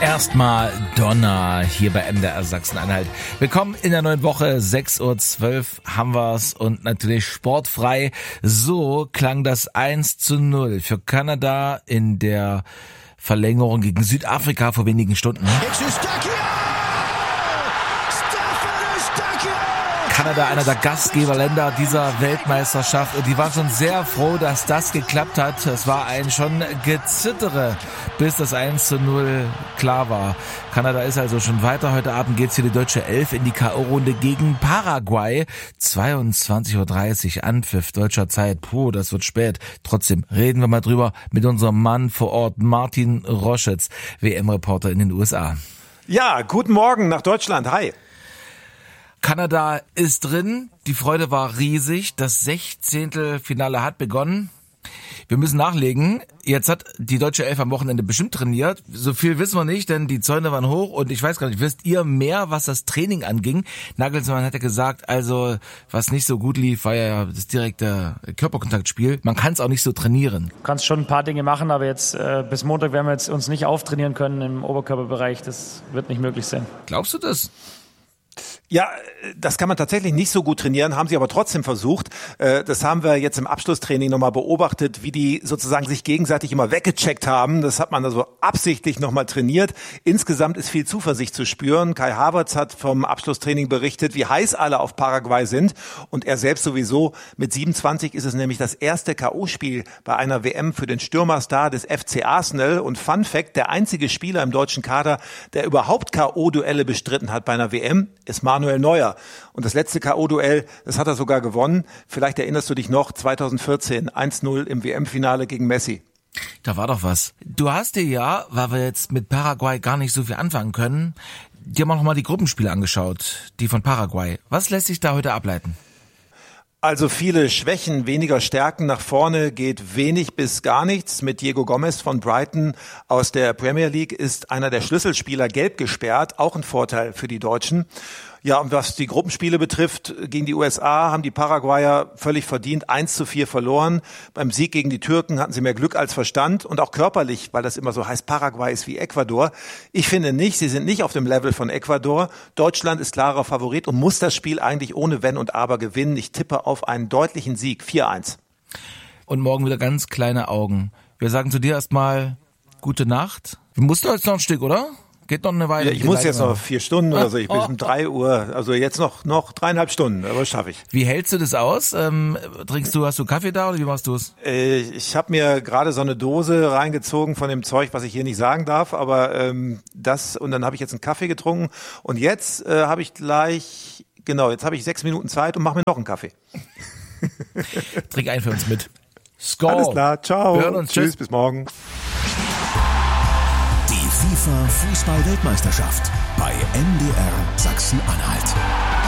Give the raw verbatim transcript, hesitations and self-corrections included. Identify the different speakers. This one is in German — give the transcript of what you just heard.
Speaker 1: Erstmal Donner hier bei M D R Sachsen-Anhalt. Willkommen in der neuen Woche, sechs Uhr zwölf haben wir's und natürlich sportfrei. So klang das eins zu null für Kanada in der Verlängerung gegen Südafrika vor wenigen Stunden. Kanada, einer der Gastgeberländer dieser Weltmeisterschaft, und die waren schon sehr froh, dass das geklappt hat. Es war ein schon Gezittere, bis das eins zu null klar war. Kanada ist also schon weiter. Heute Abend geht's für die deutsche Elf in die K O-Runde gegen Paraguay. zweiundzwanzig Uhr dreißig Anpfiff deutscher Zeit. Puh, das wird spät. Trotzdem reden wir mal drüber mit unserem Mann vor Ort, Martin Roschitz, W M-Reporter in den U S A.
Speaker 2: Ja, guten Morgen nach Deutschland. Hi.
Speaker 1: Kanada ist drin, die Freude war riesig, das Sechzehntelfinale hat begonnen. Wir müssen nachlegen, jetzt hat die deutsche Elf am Wochenende bestimmt trainiert, so viel wissen wir nicht, denn die Zäune waren hoch und ich weiß gar nicht, wisst ihr mehr, was das Training anging? Nagelsmann hat ja gesagt, also was nicht so gut lief, war ja das direkte Körperkontaktspiel, man kann es auch nicht so trainieren.
Speaker 3: Du kannst schon ein paar Dinge machen, aber jetzt äh, bis Montag werden wir jetzt uns nicht auftrainieren können im Oberkörperbereich, das wird nicht möglich sein.
Speaker 1: Glaubst du das?
Speaker 2: Ja, das kann man tatsächlich nicht so gut trainieren, haben sie aber trotzdem versucht. Das haben wir jetzt im Abschlusstraining nochmal beobachtet, wie die sozusagen sich gegenseitig immer weggecheckt haben. Das hat man also absichtlich nochmal trainiert. Insgesamt ist viel Zuversicht zu spüren. Kai Havertz hat vom Abschlusstraining berichtet, wie heiß alle auf Paraguay sind. Und er selbst sowieso. Mit siebenundzwanzig ist es nämlich das erste K O-Spiel bei einer W M für den Stürmerstar des F C Arsenal. Und Fun Fact, der einzige Spieler im deutschen Kader, der überhaupt K O-Duelle bestritten hat bei einer W M, ist Manuel Neuer. Und das letzte K O-Duell, das hat er sogar gewonnen. Vielleicht erinnerst du dich noch, zweitausendvierzehn, eins null im W M-Finale gegen Messi.
Speaker 1: Da war doch was. Du hast dir ja, weil wir jetzt mit Paraguay gar nicht so viel anfangen können, dir mal noch mal die Gruppenspiele angeschaut, die von Paraguay. Was lässt sich da heute ableiten?
Speaker 2: Also viele Schwächen, weniger Stärken. Nach vorne geht wenig bis gar nichts. Mit Diego Gomez von Brighton aus der Premier League ist einer der Schlüsselspieler gelb gesperrt. Auch ein Vorteil für die Deutschen. Ja, und was die Gruppenspiele betrifft, gegen die U S A haben die Paraguayer völlig verdient eins zu vier verloren. Beim Sieg gegen die Türken hatten sie mehr Glück als Verstand und auch körperlich, weil das immer so heißt, Paraguay ist wie Ecuador. Ich finde nicht, sie sind nicht auf dem Level von Ecuador. Deutschland ist klarer Favorit und muss das Spiel eigentlich ohne Wenn und Aber gewinnen. Ich tippe auf einen deutlichen Sieg, vier eins.
Speaker 1: Und morgen wieder ganz kleine Augen. Wir sagen zu dir erstmal gute Nacht. Wir mussten jetzt noch ein Stück, oder? Geht noch eine Weile.
Speaker 2: Ja, ich muss jetzt noch vier Stunden oder so. Ich bin um drei Uhr. Also jetzt noch noch dreieinhalb Stunden, aber das schaffe ich.
Speaker 1: Wie hältst du das aus? Ähm, trinkst du, hast du Kaffee da oder wie machst du es?
Speaker 2: Äh, ich habe mir gerade so eine Dose reingezogen von dem Zeug, was ich hier nicht sagen darf. Aber ähm, das, und dann habe ich jetzt einen Kaffee getrunken. Und jetzt äh, habe ich gleich, genau, jetzt habe ich sechs Minuten Zeit und mache mir noch einen Kaffee.
Speaker 1: Trink einen für uns mit. Skol.
Speaker 2: Alles klar, ciao.
Speaker 1: Wir hören uns.
Speaker 2: Tschüss,
Speaker 1: Tschüss,
Speaker 2: bis morgen.
Speaker 4: FIFA Fußball-Weltmeisterschaft bei M D R Sachsen-Anhalt.